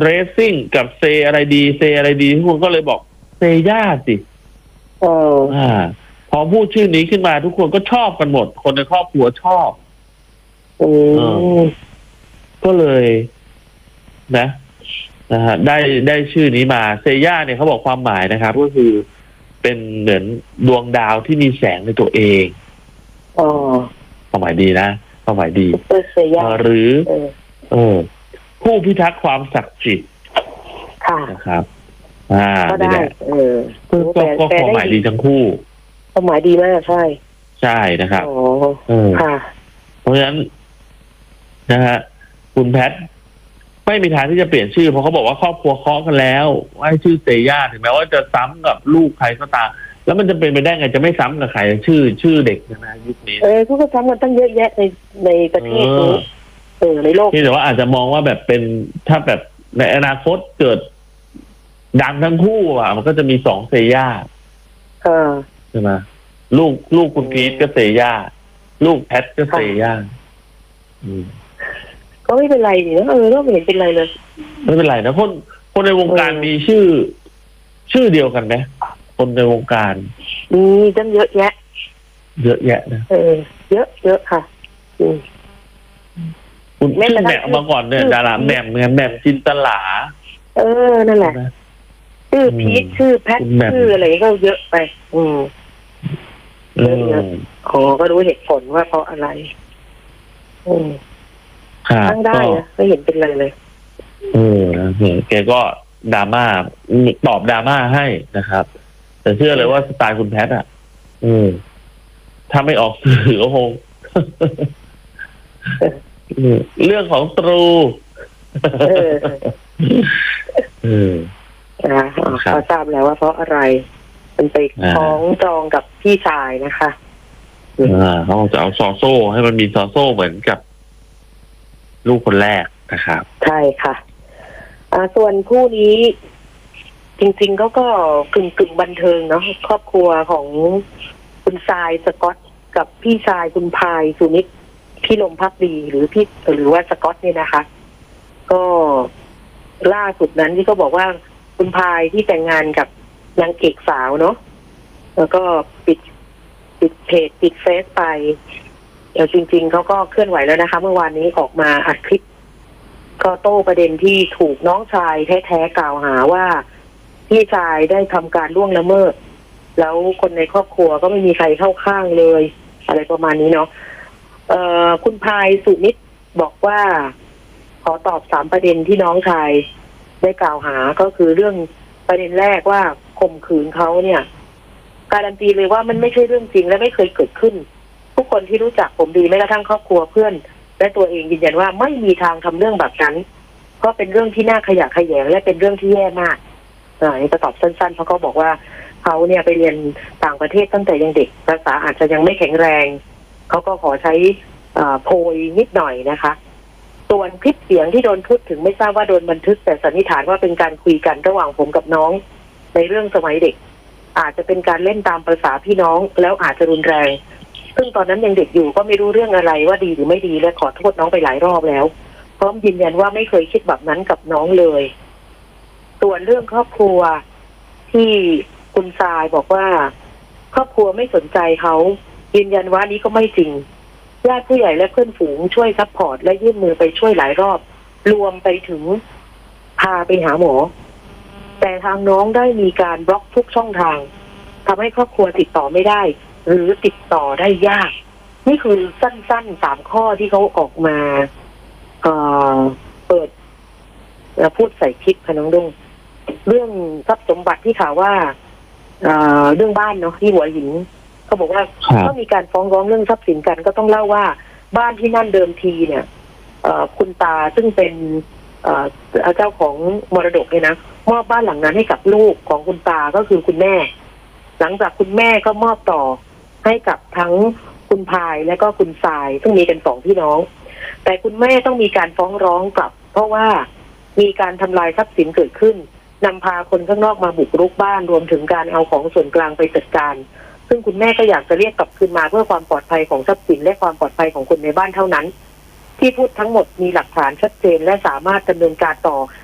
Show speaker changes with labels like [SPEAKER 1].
[SPEAKER 1] เรซซิ่งกับเซอะไรดีเซอะไรดีทุกคนก็เลยบอกเซย่าสิพอพูดชื่อนี้ขึ้นมาทุกคนก็ชอบกันหมดคนในครอบครัวชอบก็เลยนะฮะได้ชื่อนี้มาเซย่าเนี่ยเขาบอกความหมายนะครับก็คือเป็นเหมือนดวงดาวที่มีแสงในตัวเองความหมายดีนะความหมายดีหรือผู้พิทักษ์ความศักดิ์สิทธิ์นะครับ
[SPEAKER 2] ก็ได้
[SPEAKER 1] ก็ความหมายดีทั้งคู่
[SPEAKER 2] ความหมายดีมาก
[SPEAKER 1] ใช่นะครับเพราะฉะนั้นนะฮะคุณแพทไม่มีทางที่จะเปลี่ยนชื่อเพราะเขาบอกว่าครอบครัวเคาะกันแล้วว่าให้ชื่อเซย่าถึงแม้ว่าจะซ้ำกับลูกใครก็ตามแล้วมันจะเป็นไปได้ไงจะไม่ซ้ำกับใครชื่อเด็กนะยุคนี้
[SPEAKER 2] ทุกคนซ้ำกันตั้งเยอะแยะในประเทศนี้ในโลก
[SPEAKER 1] ที่แต่ว่าอาจจะมองว่าแบบเป็นถ้าแบบในอนาคตเกิดดังทั้งคู่มันก็จะมี2เซย่าใช่ไหมลูกคุณพีทก็เซย่าลูกแพทก็เซย่า
[SPEAKER 2] ก็ไม่เป็นไรนี่นะก็ไม่เห็นเป็นไรเลย
[SPEAKER 1] ไม่เป็นไรนะคนในวงการมีชื่อเดียวกันไหมคนในวงการ
[SPEAKER 2] มีตั้งเยอะแยะ
[SPEAKER 1] นะ
[SPEAKER 2] เยอะค่ะ
[SPEAKER 1] คุณชื่อแหม่มมาก่อนเนี่ยดาราแหม่มจินตลา
[SPEAKER 2] นั่นแหละชื่อพีทชื่อแพทชื่ออะไรก็เยอะไปเยอะก็รู้เหตุผลว่าเพราะอะไรตั้งได้นะไม่เห็นเป็นไรเลย
[SPEAKER 1] แกก็ดราม่าตอบดราม่าให้นะครับแต่เชื่อเลยว่าสไตล์คุณแพทถ้าไม่ออกสื่อก็คงเรื่องของตรู
[SPEAKER 2] เขาทราบแล้วว่าเพราะอะไรมันไปคล้องจองกับพี่ชายนะคะ
[SPEAKER 1] เขาจะเอาซอโซ่ให้มันมีซอโซ่เหมือนกับลูกคนแรกนะครับ
[SPEAKER 2] ใช่ค่ะส่วนคู่นี้จริงๆก็กึ่งบันเทิงเนาะครอบครัวของคุณทรายสกอตกับพี่ชายคุณพายสุนิตพี่ลมภักดีหรือว่าสกอตเนี่ยนะคะก็ล่าสุดนั้นที่เขาบอกว่าคุณพายที่แต่งงานกับนางเอกสาวเนาะแล้วก็ปิดเพจปิดเฟซไปเดี๋ยวจริงๆเขาก็เคลื่อนไหวแล้วนะคะเมื่อวานนี้ออกมาอัดคลิปก็โต้ประเด็นที่ถูกน้องชายแท้ๆกล่าวหาว่าพี่ชายได้ทำการล่วงละเมิดแล้วคนในครอบครัวก็ไม่มีใครเข้าข้างเลยอะไรประมาณนี้เนาะคุณพายสุนิตบอกว่าขอตอบ3ประเด็นที่น้องชายได้กล่าวหาก็คือเรื่องประเด็นแรกว่าข่มขืนเขาเนี่ยการันตีเลยว่ามันไม่ใช่เรื่องจริงและไม่เคยเกิดขึ้นทุกคนที่รู้จักผมดีแม้กระทั่งครอบครัวเพื่อนและตัวเองยืนยันว่าไม่มีทางทำเรื่องแบบนั้นก็เป็นเรื่องที่น่าขยะแขยงและเป็นเรื่องที่แย่มากนี่จะตอบสั้นๆเพราะเขาบอกว่าเขาเนี่ยไปเรียนต่างประเทศตั้งแต่ยังเด็กภาษาอาจจะยังไม่แข็งแรงเขาก็ขอใช้โพยนิดหน่อยนะคะส่วนคลิปเสียงที่โดนพูดถึงไม่ทราบว่าโดนบันทึกแต่สันนิษฐานว่าเป็นการคุยกันระหว่างผมกับน้องในเรื่องสมัยเด็กอาจจะเป็นการเล่นตามประสาพี่น้องแล้วอาจจะรุนแรงซึ่งตอนนั้นยังเด็กอยู่ก็ไม่รู้เรื่องอะไรว่าดีหรือไม่ดีและขอโทษน้องไปหลายรอบแล้วพร้อมยืนยันว่าไม่เคยคิดแบบนั้นกับน้องเลยส่วนเรื่องครอบครัวที่คุณทรายบอกว่าครอบครัวไม่สนใจเขายืนยันว่านี้ก็ไม่จริงญาติผู้ใหญ่และเพื่อนฝูงช่วยซัพพอร์ตและยื่นมือไปช่วยหลายรอบรวมไปถึงพาไปหาหมอแต่ทางน้องได้มีการบล็อกทุกช่องทางทำให้ครอบครัวติดต่อไม่ได้หรือติดต่อได้ยากนี่คือสั้นๆ3ข้อที่เขาออกมาเปิดพูดใส่คลิปค่ะน้องดุ้งเรื่องทรัพย์สมบัติที่ข่าวว่าเรื่องบ้านเนาะที่หัวหินเขาบอกว่าก็มีการฟ้องร้องเรื่องทรัพย์สินกันก็ต้องเล่าว่าบ้านที่นั่นเดิมทีเนี่ยคุณตาซึ่งเป็นเจ้าของมรดกเนี่ยนะมอบบ้านหลังนั้นให้กับลูกของคุณตาก็คือคุณแม่หลังจากคุณแม่ก็มอบต่อให้กับทั้งคุณพายและก็คุณทรายซึ่งมีกัน2พี่น้องแต่คุณแม่ต้องมีการฟ้องร้องกลับเพราะว่ามีการทำลายทรัพย์สินเกิดขึ้นนำพาคนข้างนอกมาบุกรุกบ้านรวมถึงการเอาของส่วนกลางไปจัดการซึ่งคุณแม่ก็อยากจะเรียกกลับคืนมาเพื่อความปลอดภัยของทรัพย์สินและความปลอดภัยของคนในบ้านเท่านั้นที่พูดทั้งหมดมีหลักฐานชัดเจนและสามารถดำเนินการต่อ